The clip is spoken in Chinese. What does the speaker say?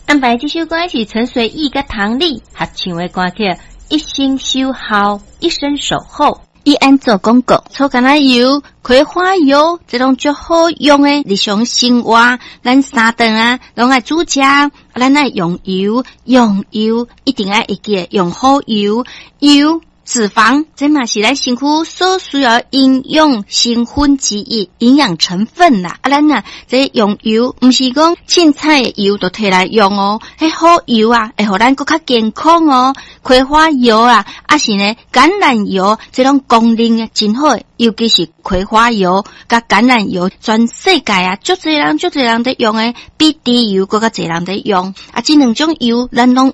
安排这首歌是陈随意甲唐丽合唱的歌曲，一生守候，一生守候。伊安做广告，草橄榄油、葵花油，这种最好用的日常生活，咱三顿啊，拢爱煮食，咱爱用油一定爱会记用好油，脂肪，这嘛是咱身躯所需要营养成分之一，营养成分啦。咱啊，这用油，不是讲凊彩的油就摕来用哦，迄好油啊，会互咱更较健康哦。葵花油啊，是呢橄榄油，这种功能啊真好，尤其是葵花油甲橄榄油，全世界啊，足侪人在用诶，比猪油更较侪人在用。这两种油咱拢